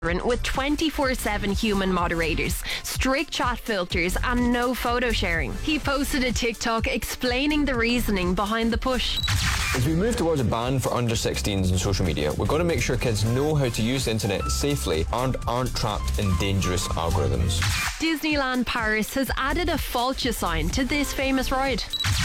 with 24/7 human moderators, strict chat filters and no photo sharing. He posted a TikTok explaining the reasoning behind the push. As we move towards a ban for under 16s on social media, we've got to make sure kids know how to use the internet safely and aren't trapped in dangerous algorithms. Disneyland Paris has added a Fulcha sign to this famous ride.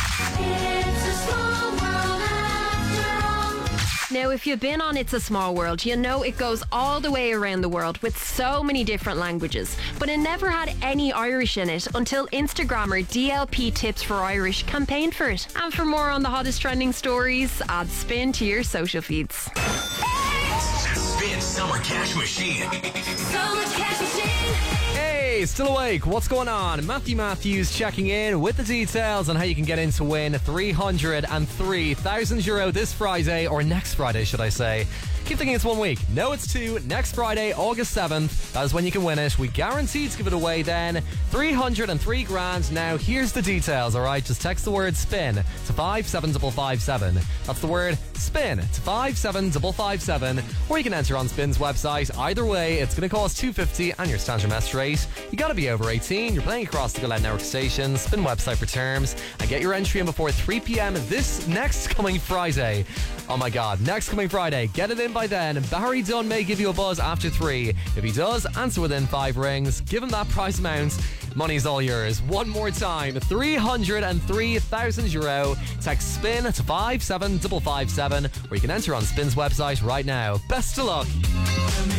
Now, if you've been on It's a Small World, you know it goes all the way around the world with so many different languages. But it never had any Irish in it until Instagrammer DLP Tips for Irish campaigned for it. And for more on the hottest trending stories, add Spin to your social feeds. Spin Summer Cash Machine. Summer Cash Machine. Hey, still awake? What's going on? Matthew Matthews checking in with the details on how you can get in to win €303,000 this Friday, or next Friday, should I say. Keep thinking it's 1 week. No, it's 2. Next Friday, August 7th. That is when you can win it. We guarantee to give it away then. 303 grand. Now, here's the details, alright? Just text the word SPIN to 57557. That's the word SPIN to 57557. Or you can enter on Spin's website. Either way, it's going to cost $2.50 and your standard message rate. You got to be over 18. You're playing across the Gillette Network stations. Spin website for terms. And get your entry in before 3 p.m. this next coming Friday. Oh my god, next coming Friday. Get it in by then. Barry Dunn may give you a buzz after 3. If he does, answer within 5 rings. Give him that prize amount. Money's all yours. One more time, €303,000. Text SPIN to 57557, or you can enter on Spin's website right now. Best of luck.